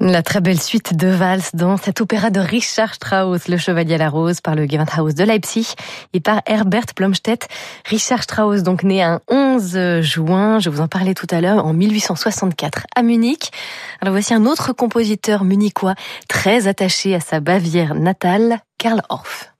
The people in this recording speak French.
La très belle suite de valses dans cet opéra de Richard Strauss, Le Chevalier à la Rose, par le Gewandhaus de Leipzig et par Herbert Blomstedt. Richard Strauss, donc né un 11 juin, je vous en parlais tout à l'heure, en 1864 à Munich. Alors voici un autre compositeur munichois très attaché à sa Bavière natale, Carl Orff.